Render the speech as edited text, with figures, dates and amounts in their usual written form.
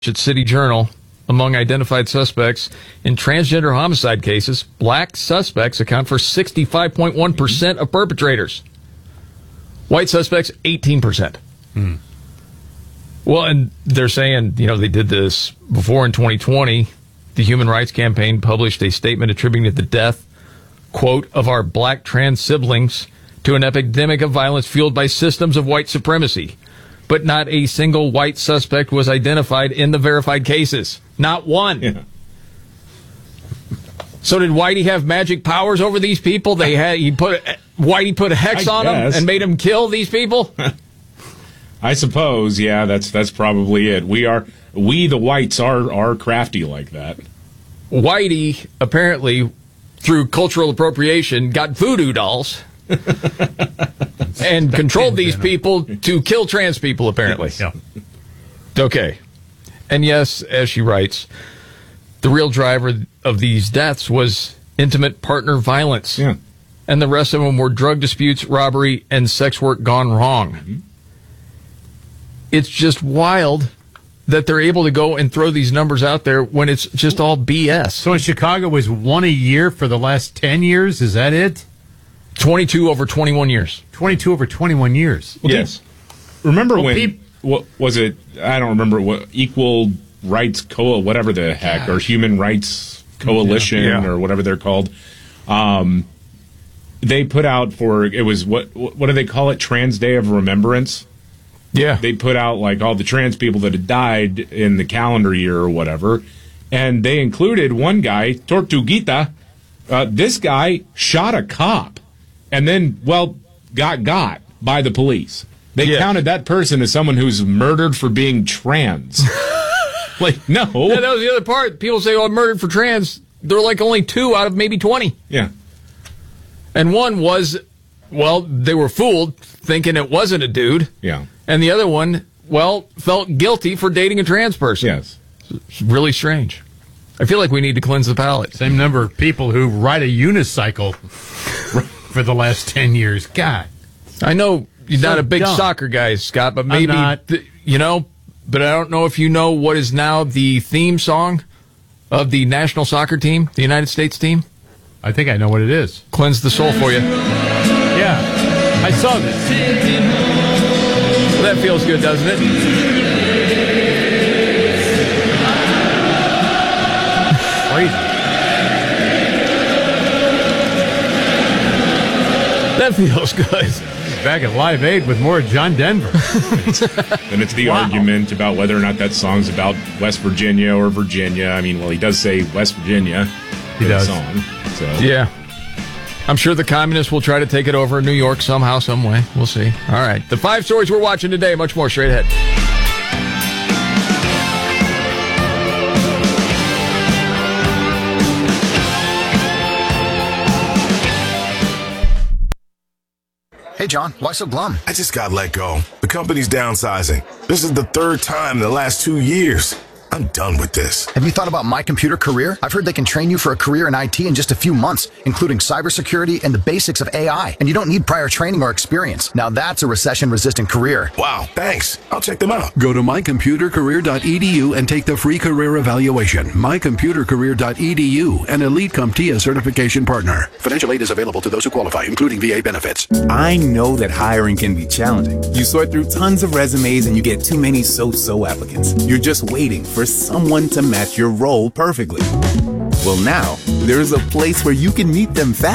at City Journal. Among identified suspects in transgender homicide cases, black suspects account for 65.1% of perpetrators. White suspects, 18%. Well, and they're saying, they did this before in 2020. The Human Rights Campaign published a statement attributing the death, quote, of our black trans siblings to an epidemic of violence fueled by systems of white supremacy. But not a single white suspect was identified in the verified cases. Not one. Yeah. So did Whitey have magic powers over these people? Whitey put a hex on them and made them kill these people? I suppose, yeah, that's probably it. We the whites are crafty like that. Whitey, apparently, through cultural appropriation, got voodoo dolls and controlled these people to kill trans people, apparently. Yeah. Okay. And yes, as she writes, the real driver of these deaths was intimate partner violence. Yeah. And the rest of them were drug disputes, robbery, and sex work gone wrong. Mm-hmm. It's just wild that they're able to go and throw these numbers out there when it's just all BS. So in Chicago, it was one a year for the last 10 years? Is that it? 22 over 21 years. 22 over 21 years. Well, yes. Remember what was it? I don't remember what Equal Rights whatever the heck, or Human Rights Coalition or whatever they're called. They put out it was what do they call it? Trans Day of Remembrance. Yeah. They put out like all the trans people that had died in the calendar year or whatever, and they included one guy, Tortuguita. This guy shot a cop and then got by the police. They counted that person as someone who's murdered for being trans. Like, no. Yeah, that was the other part. People say, murdered for trans. They're like only 2 out of maybe 20. Yeah. And one was, they were fooled thinking it wasn't a dude. Yeah. And the other one, felt guilty for dating a trans person. Yes. It's really strange. I feel like we need to cleanse the palate. Same number of people who ride a unicycle for the last 10 years. God. I know you're not a big soccer guy, Scott, but maybe, but I don't know if you know what is now the theme song of the national soccer team, the United States team. I think I know what it is. Cleanse the soul for you. Yeah. I saw this. Well, that feels good, doesn't it? Crazy. That feels good. Back at Live Aid with more John Denver. Then it's the argument about whether or not that song's about West Virginia or Virginia. I mean, he does say West Virginia. He does. Song, so. Yeah. I'm sure the communists will try to take it over in New York somehow, some way. We'll see. All right. The 5 stories we're watching today, much more straight ahead. Hey, John, why so glum? I just got let go. The company's downsizing. This is the 3rd time in the last 2 years. I'm done with this. Have you thought about My Computer Career? I've heard they can train you for a career in IT in just a few months, including cybersecurity and the basics of AI. And you don't need prior training or experience. Now that's a recession-resistant career. Wow, thanks. I'll check them out. Go to mycomputercareer.edu and take the free career evaluation. Mycomputercareer.edu, an Elite CompTIA certification partner. Financial aid is available to those who qualify, including VA benefits. I know that hiring can be challenging. You sort through tons of resumes and you get too many so-so applicants. You're just waiting for someone to match your role perfectly. Well, now, there's a place where you can meet them fast.